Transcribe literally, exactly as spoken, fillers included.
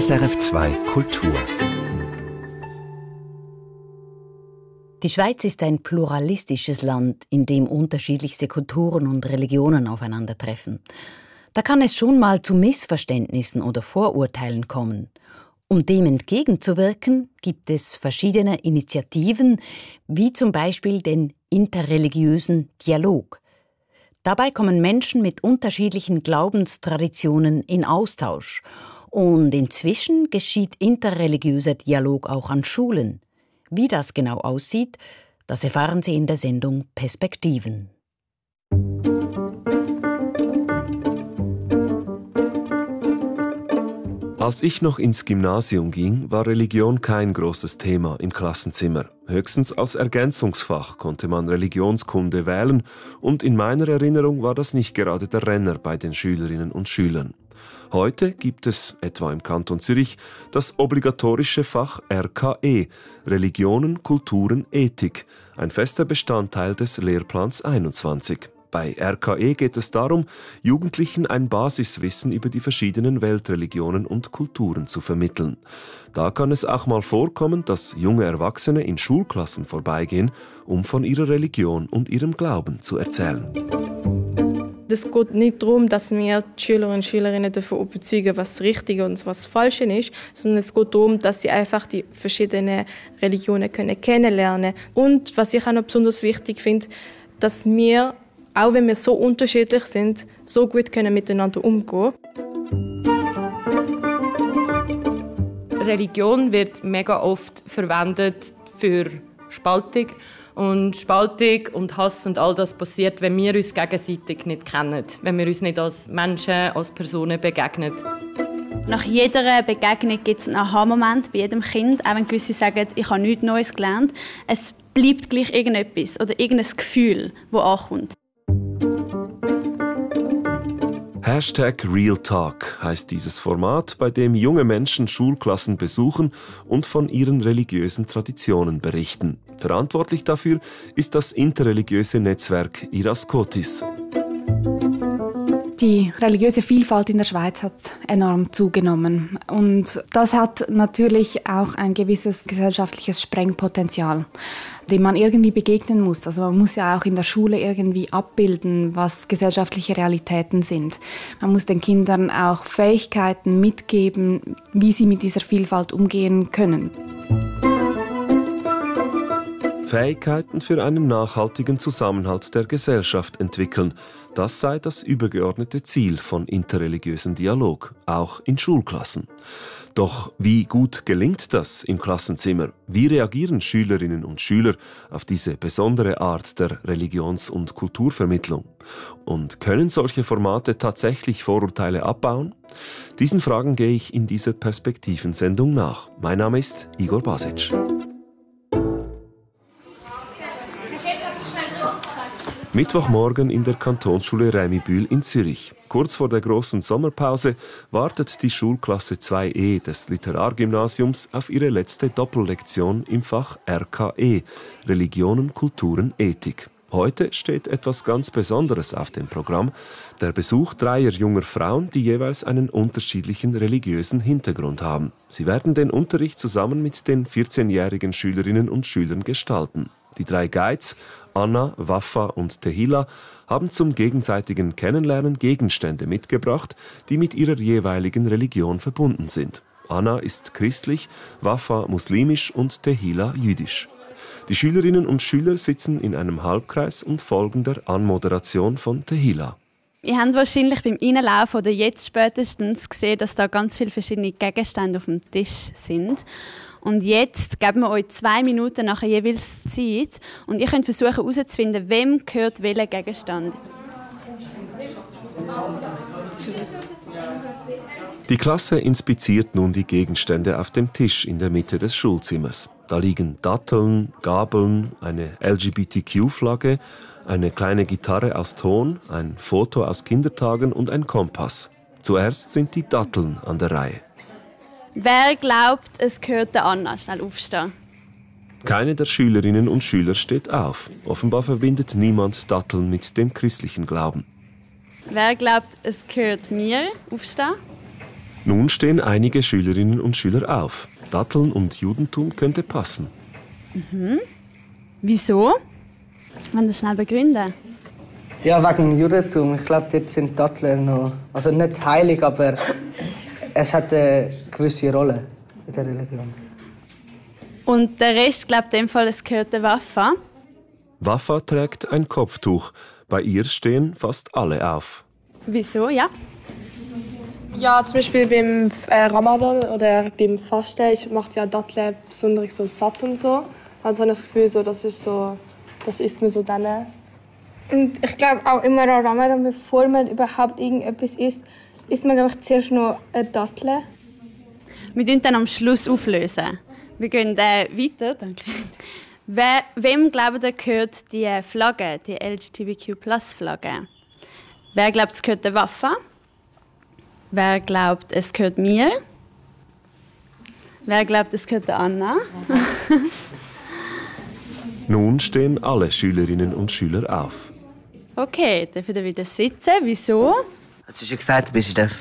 S R F zwei Kultur. Die Schweiz ist ein pluralistisches Land, in dem unterschiedlichste Kulturen und Religionen aufeinandertreffen. Da kann es schon mal zu Missverständnissen oder Vorurteilen kommen. Um dem entgegenzuwirken, gibt es verschiedene Initiativen, wie zum Beispiel den interreligiösen Dialog. Dabei kommen Menschen mit unterschiedlichen Glaubenstraditionen in Austausch. Und inzwischen geschieht interreligiöser Dialog auch an Schulen. Wie das genau aussieht, das erfahren Sie in der Sendung Perspektiven. Als ich noch ins Gymnasium ging, war Religion kein großes Thema im Klassenzimmer. Höchstens als Ergänzungsfach konnte man Religionskunde wählen und in meiner Erinnerung war das nicht gerade der Renner bei den Schülerinnen und Schülern. Heute gibt es, etwa im Kanton Zürich, das obligatorische Fach R K E, Religionen, Kulturen, Ethik, ein fester Bestandteil des Lehrplans einundzwanzig. Bei R K E geht es darum, Jugendlichen ein Basiswissen über die verschiedenen Weltreligionen und Kulturen zu vermitteln. Da kann es auch mal vorkommen, dass junge Erwachsene in Schulklassen vorbeigehen, um von ihrer Religion und ihrem Glauben zu erzählen. Es geht nicht darum, dass wir die Schülerinnen und Schülerinnen davon überzeugen, was richtig und was falsch ist, sondern es geht darum, dass sie einfach die verschiedenen Religionen können kennenlernen können. Und was ich auch noch besonders wichtig finde, dass wir, auch wenn wir so unterschiedlich sind, so gut können miteinander umgehen. Religion wird mega oft verwendet für Spaltung. Und Spaltung und Hass und all das passiert, wenn wir uns gegenseitig nicht kennen, wenn wir uns nicht als Menschen, als Personen begegnen. Nach jeder Begegnung gibt es einen Aha-Moment bei jedem Kind, auch wenn gewisse sagen, ich habe nichts Neues gelernt. Es bleibt gleich irgendetwas oder irgendein Gefühl, das ankommt. Hashtag Real Talk heißt dieses Format, bei dem junge Menschen Schulklassen besuchen und von ihren religiösen Traditionen berichten. Verantwortlich dafür ist das interreligiöse Netzwerk Iraskotis. Die religiöse Vielfalt in der Schweiz hat enorm zugenommen. Und das hat natürlich auch ein gewisses gesellschaftliches Sprengpotenzial, dem man irgendwie begegnen muss. Also man muss ja auch in der Schule irgendwie abbilden, was gesellschaftliche Realitäten sind. Man muss den Kindern auch Fähigkeiten mitgeben, wie sie mit dieser Vielfalt umgehen können. Fähigkeiten für einen nachhaltigen Zusammenhalt der Gesellschaft entwickeln. Das sei das übergeordnete Ziel von interreligiösen Dialog, auch in Schulklassen. Doch wie gut gelingt das im Klassenzimmer? Wie reagieren Schülerinnen und Schüler auf diese besondere Art der Religions- und Kulturvermittlung? Und können solche Formate tatsächlich Vorurteile abbauen? Diesen Fragen gehe ich in dieser Perspektivensendung nach. Mein Name ist Igor Basic. Mittwochmorgen in der Kantonsschule Rämibühl in Zürich. Kurz vor der großen Sommerpause wartet die Schulklasse zwei E des Literargymnasiums auf ihre letzte Doppellektion im Fach R K E, Religionen, Kulturen, Ethik. Heute steht etwas ganz Besonderes auf dem Programm, der Besuch dreier junger Frauen, die jeweils einen unterschiedlichen religiösen Hintergrund haben. Sie werden den Unterricht zusammen mit den vierzehnjährigen Schülerinnen und Schülern gestalten. Die drei Guides, Anna, Wafa und Tehila, haben zum gegenseitigen Kennenlernen Gegenstände mitgebracht, die mit ihrer jeweiligen Religion verbunden sind. Anna ist christlich, Wafa muslimisch und Tehila jüdisch. Die Schülerinnen und Schüler sitzen in einem Halbkreis und folgen der Anmoderation von Tehila. Ihr habt wahrscheinlich beim Reinlaufen oder jetzt spätestens gesehen, dass da ganz viele verschiedene Gegenstände auf dem Tisch sind. Und jetzt geben wir euch zwei Minuten nachher jeweils Zeit und ihr könnt versuchen herauszufinden, wem gehört welcher Gegenstand. Die Klasse inspiziert nun die Gegenstände auf dem Tisch in der Mitte des Schulzimmers. Da liegen Datteln, Gabeln, eine L G B T Q-Flagge, eine kleine Gitarre aus Ton, ein Foto aus Kindertagen und ein Kompass. Zuerst sind die Datteln an der Reihe. Wer glaubt, es gehört der Anna? Schnell aufstehen. Keine der Schülerinnen und Schüler steht auf. Offenbar verbindet niemand Datteln mit dem christlichen Glauben. Wer glaubt, es gehört mir? Aufstehen. Nun stehen einige Schülerinnen und Schüler auf. Datteln und Judentum könnte passen. Mhm. Wieso? Wollen das schnell begründen? Ja, wegen Judentum. Ich glaube, dort sind Datteln noch, also nicht heilig, aber es hat eine gewisse Rolle in der Religion. Und der Rest glaubt in dem Fall, es gehört der Waffa. Waffa trägt ein Kopftuch. Bei ihr stehen fast alle auf. Wieso, ja? Ja, zum Beispiel beim äh, Ramadan oder beim Fasten ich macht ja Datteln besonders so satt und so. Also habe ich das Gefühl, so, das ist so, das isst man so dann. Und ich glaube auch immer an Ramadan, bevor man überhaupt irgendetwas isst, isst man, glaube ich, zuerst noch eine Dattel. Wir lösen dann am Schluss auflösen. Wir gehen äh, weiter. Danke. Wer, wem glaubt ihr, gehört die Flagge, die L G B T Q Plus Flagge? Wer glaubt, es gehört der Waffa? Wer glaubt, es gehört mir? Wer glaubt, es gehört der Anna? Nun stehen alle Schülerinnen und Schüler auf. Okay, dürfen wir wieder sitzen. Wieso? Hast du schon gesagt, du bist in der